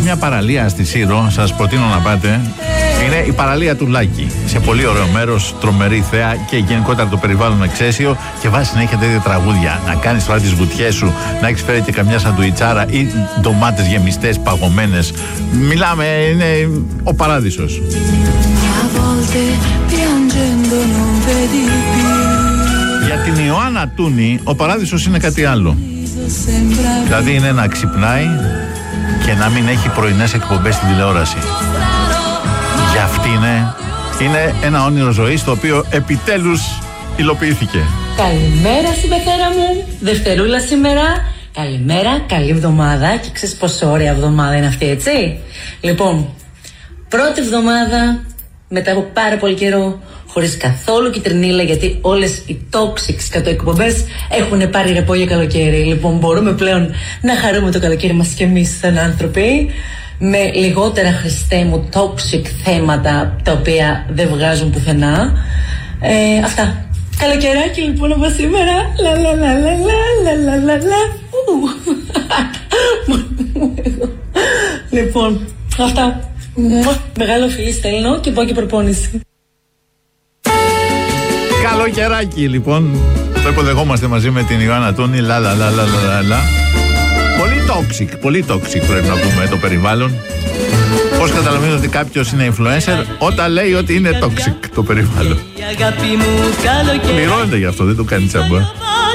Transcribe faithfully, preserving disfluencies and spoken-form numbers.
υπάρχει μια παραλία στη Σύρο, σας προτείνω να πάτε. Είναι η παραλία του Λάκη. Σε πολύ ωραίο μέρος, τρομερή θέα και γενικότερα το περιβάλλον εξαίσιο. Και βάζει συνέχεια τέτοια τραγούδια. Να κάνεις τώρα τις βουτιές σου, να έχεις φέρει και καμιά σαντουιτσάρα ή ντομάτες γεμιστές, παγωμένες. Μιλάμε, είναι ο παράδεισος. Για την Ιωάννα Τούνη, ο παράδεισος είναι κάτι άλλο. Δηλαδή είναι να ξυπνάει και να μην έχει πρωινές εκπομπές στην τηλεόραση. Για αυτή είναι, είναι ένα όνειρο ζωής το οποίο επιτέλους υλοποιήθηκε. Καλημέρα συμπεθέρα μου, Δευτερούλα σήμερα. Καλημέρα, καλή εβδομάδα. Και ξέρεις πόσο ωραία εβδομάδα είναι αυτή, έτσι? Λοιπόν, πρώτη εβδομάδα μετά από πάρα πολύ καιρό, χωρίς καθόλου κυτρινίλα, γιατί όλες οι Toxics κατοεκπομπές έχουν πάρει ρεπό για καλοκαίρι. Λοιπόν, μπορούμε πλέον να χαρούμε το καλοκαίρι μας και εμείς σαν άνθρωποι, με λιγότερα, Χριστέ μου, toxic θέματα τα οποία δεν βγάζουν πουθενά. Ε, αυτά. Καλοκαιράκι λοιπόν από σήμερα. Λα λα λα λα λα λα λα λα. Λοιπόν, αυτά. Μεγάλο φιλί στέλνω και πάω και προπόνηση. Καλοκαιράκι λοιπόν. Το υποδεχόμαστε μαζί με την Ιωάννα Τούνη. Λα λα λα λα λα λα. Πολύ toxic, πολύ toxic πρέπει να πούμε το περιβάλλον. Πώς καταλαβαίνετε ότι κάποιος είναι influencer? Όταν λέει ότι είναι toxic το περιβάλλον. Πληρώνεται γι' αυτό, δεν το κάνει τσάμπα.